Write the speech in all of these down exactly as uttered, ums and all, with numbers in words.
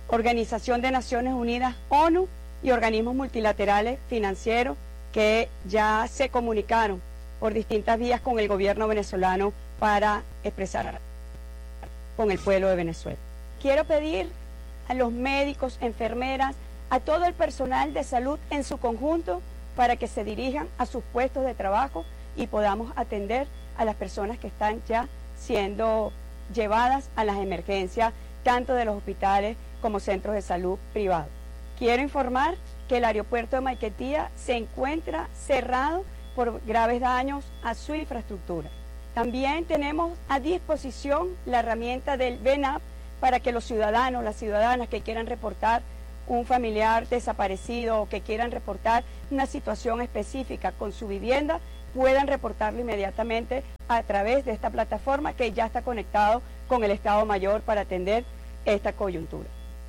Organización de Naciones Unidas, ONU y organismos multilaterales financieros que ya se comunicaron por distintas vías con el gobierno venezolano para expresar con el pueblo de Venezuela. Quiero pedir a los médicos, enfermeras, a todo el personal de salud en su conjunto para que se dirijan a sus puestos de trabajo y podamos atender a las personas que están ya siendo llevadas a las emergencias, tanto de los hospitales como centros de salud privados. Quiero informar que el aeropuerto de Maiquetía se encuentra cerrado por graves daños a su infraestructura. También tenemos a disposición la herramienta del V E N A P para que los ciudadanos, las ciudadanas que quieran reportar un familiar desaparecido o que quieran reportar una situación específica con su vivienda, puedan reportarlo inmediatamente a través de esta plataforma que ya está conectado con el Estado Mayor para atender esta coyuntura.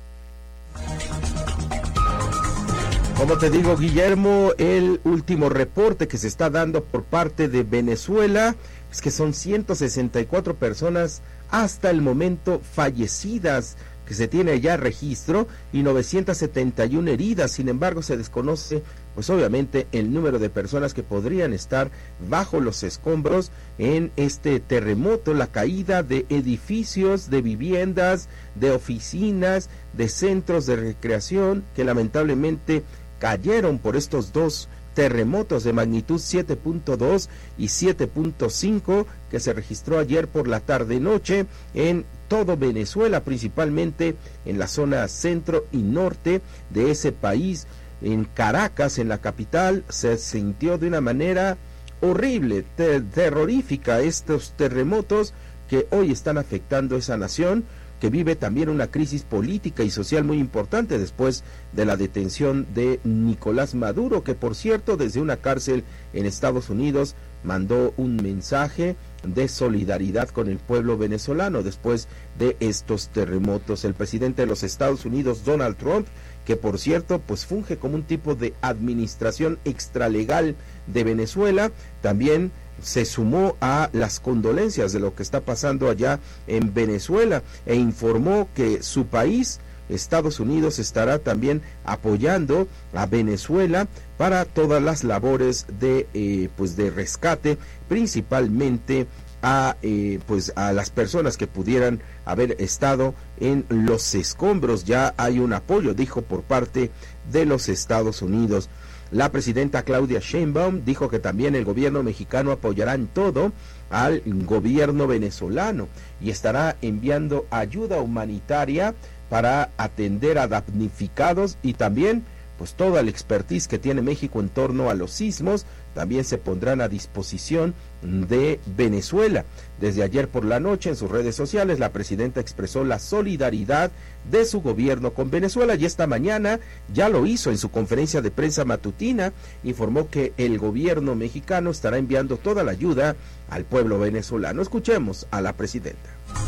Como te digo, Guillermo, el último reporte que se está dando por parte de Venezuela es que son ciento sesenta y cuatro personas hasta el momento fallecidas, que se tiene ya registro, y novecientas setenta y una heridas. Sin embargo, se desconoce, pues obviamente, el número de personas que podrían estar bajo los escombros en este terremoto, la caída de edificios, de viviendas, de oficinas, de centros de recreación, que lamentablemente cayeron por estos dos terremotos de magnitud siete punto dos y siete punto cinco que se registró ayer por la tarde-noche en todo Venezuela, principalmente en la zona centro y norte de ese país. En Caracas, en la capital, se sintió de una manera horrible, ter- terrorífica estos terremotos que hoy están afectando a esa nación, que vive también una crisis política y social muy importante después de la detención de Nicolás Maduro, que por cierto desde una cárcel en Estados Unidos mandó un mensaje de solidaridad con el pueblo venezolano después de estos terremotos. El presidente de los Estados Unidos, Donald Trump, que por cierto pues funge como un tipo de administración extralegal de Venezuela, también se sumó a las condolencias de lo que está pasando allá en Venezuela e informó que su país, Estados Unidos, estará también apoyando a Venezuela para todas las labores de eh, pues de rescate, principalmente a eh, pues a las personas que pudieran haber estado en los escombros. Ya hay un apoyo, dijo, por parte de los Estados Unidos. La presidenta Claudia Sheinbaum dijo que también el gobierno mexicano apoyará en todo al gobierno venezolano y estará enviando ayuda humanitaria para atender a damnificados, y también pues toda la expertise que tiene México en torno a los sismos también se pondrán a disposición de Venezuela. Desde ayer por la noche en sus redes sociales la presidenta expresó la solidaridad de su gobierno con Venezuela y esta mañana ya lo hizo en su conferencia de prensa matutina. Informó que el gobierno mexicano estará enviando toda la ayuda al pueblo venezolano. Escuchemos a la presidenta.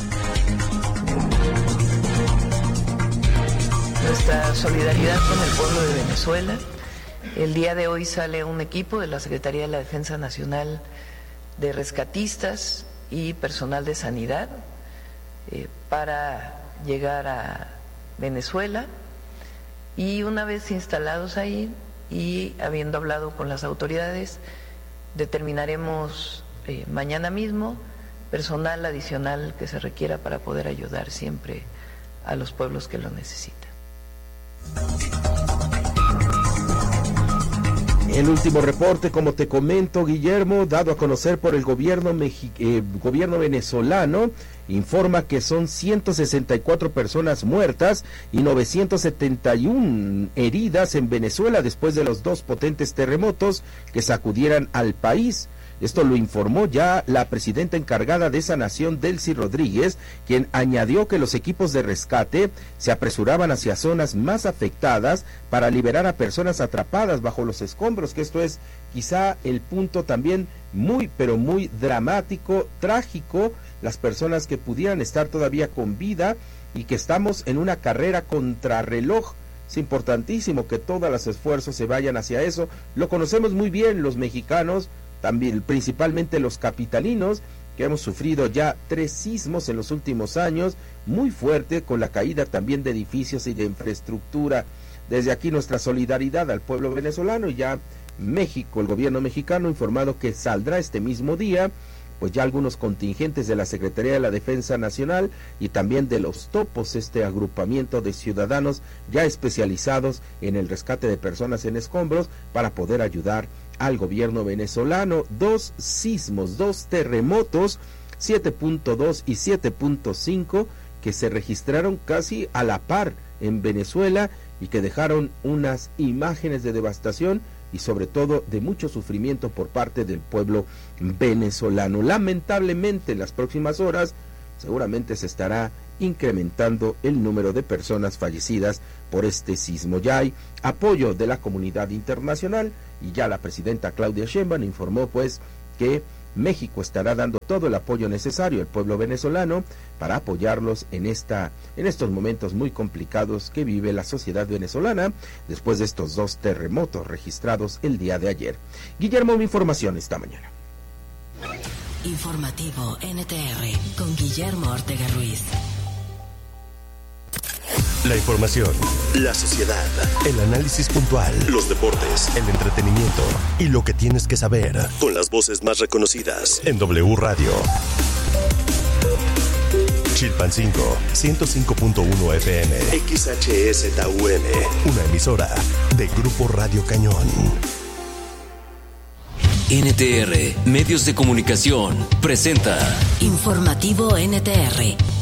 Nuestra solidaridad con el pueblo de Venezuela. El día de hoy sale un equipo de la Secretaría de la Defensa Nacional de rescatistas y personal de sanidad eh, para llegar a Venezuela, y una vez instalados ahí y habiendo hablado con las autoridades, determinaremos eh, mañana mismo personal adicional que se requiera para poder ayudar siempre a los pueblos que lo necesitan. El último reporte, como te comento, Guillermo, dado a conocer por el gobierno, Mexi- eh, gobierno venezolano, informa que son ciento sesenta y cuatro personas muertas y novecientas setenta y una heridas en Venezuela después de los dos potentes terremotos que sacudieran al país. Esto lo informó ya la presidenta encargada de esa nación, Delcy Rodríguez, quien añadió que los equipos de rescate se apresuraban hacia zonas más afectadas para liberar a personas atrapadas bajo los escombros, que esto es quizá el punto también muy, pero muy dramático, trágico, las personas que pudieran estar todavía con vida y que estamos en una carrera contrarreloj. Es importantísimo que todos los esfuerzos se vayan hacia eso. Lo conocemos muy bien los mexicanos, también principalmente los capitalinos, que hemos sufrido ya tres sismos en los últimos años, muy fuerte, con la caída también de edificios y de infraestructura. Desde aquí nuestra solidaridad al pueblo venezolano. Y ya México, el gobierno mexicano ha informado que saldrá este mismo día pues ya algunos contingentes de la Secretaría de la Defensa Nacional y también de los Topos, este agrupamiento de ciudadanos ya especializados en el rescate de personas en escombros, para poder ayudar al gobierno venezolano. Dos sismos, dos terremotos, siete punto dos y siete punto cinco, que se registraron casi a la par en Venezuela y que dejaron unas imágenes de devastación y sobre todo de mucho sufrimiento por parte del pueblo venezolano. Lamentablemente en las próximas horas seguramente se estará incrementando el número de personas fallecidas por este sismo. Ya hay apoyo de la comunidad internacional y ya la presidenta Claudia Sheinbaum informó pues que México estará dando todo el apoyo necesario al pueblo venezolano para apoyarlos en esta en estos momentos muy complicados que vive la sociedad venezolana después de estos dos terremotos registrados el día de ayer. Guillermo, mi información esta mañana. Informativo N T R con Guillermo Ortega Ruiz. La información, la sociedad, el análisis puntual, los deportes, el entretenimiento y lo que tienes que saber, con las voces más reconocidas en W Radio. Chilpancingo, ciento cinco punto uno F M, X H S T U M, una emisora de Grupo Radio Cañón. N T R, Medios de Comunicación, presenta Informativo N T R